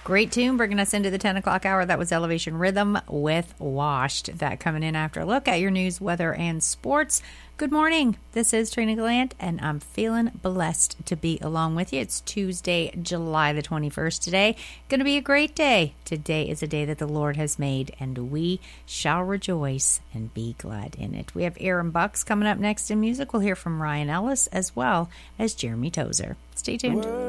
Great tune bringing us into the 10 o'clock hour. That was Elevation Rhythm with Washed. That coming in after a look at your news, weather, and sports. Good morning. This is Trina Gallant, and I'm feeling blessed to be along with you. It's Tuesday, July the 21st today. Going to be a great day. Today is a day that the Lord has made, and we shall rejoice and be glad in it. We have Aaron Bucks coming up next in music. We'll hear from Ryan Ellis as well as Jeremy Tozer. Stay tuned.